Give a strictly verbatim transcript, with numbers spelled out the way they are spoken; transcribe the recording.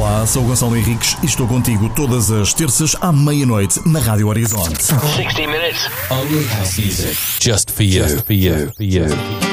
Olá, sou o Gonçalo Henriques e estou contigo todas as terças à meia-noite na Rádio Horizonte. sixty minutes only house music. Just for you, for you, for you.